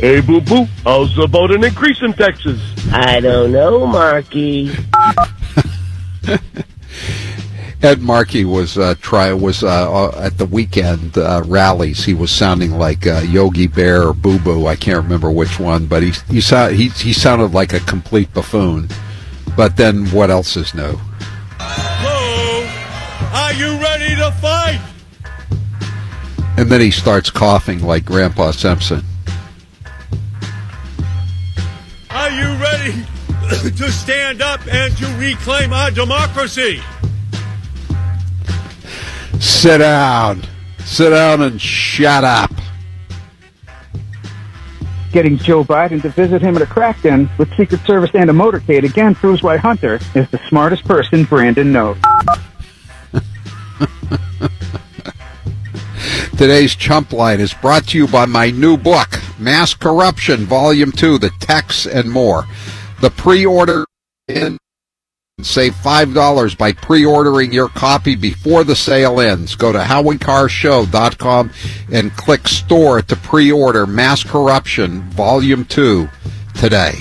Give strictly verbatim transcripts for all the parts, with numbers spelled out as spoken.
Hey, boo-boo, how's about an increase in taxes? I don't know, Marky. Ed Markey was uh, try was uh, at the weekend uh, rallies. He was sounding like uh, Yogi Bear or Boo Boo. I can't remember which one, but he he, sound, he he sounded like a complete buffoon. But then, what else is new? Hello, are you ready to fight? And then he starts coughing like Grandpa Simpson. Are you ready to stand up and to reclaim our democracy? Sit down. Sit down and shut up. Getting Joe Biden to visit him at a crack den with Secret Service and a motorcade again proves why Hunter is the smartest person Brandon knows. Today's Chump Line is brought to you by my new book, Mass Corruption, Volume two, The Texts and More. The pre-order in. Save five dollars by pre-ordering your copy before the sale ends. Go to howie carr show dot com and click store to pre-order Mass Corruption Volume two today.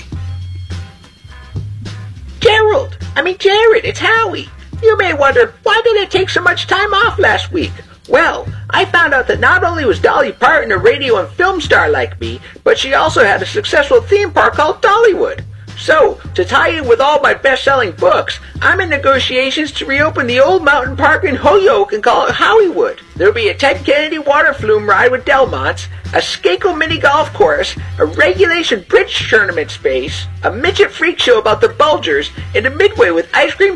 Gerald, I mean Jared, it's Howie. You may wonder, why did I take so much time off last week? Well, I found out that not only was Dolly Parton a radio and film star like me, but she also had a successful theme park called Dollywood. So, to tie in with all my best-selling books, I'm in negotiations to reopen the old mountain park in Holyoke and call it Howiewood. There'll be a Ted Kennedy water flume ride with Delmonts, a Skako mini golf course, a regulation bridge tournament space, a midget freak show about the Bulgers, and a midway with ice cream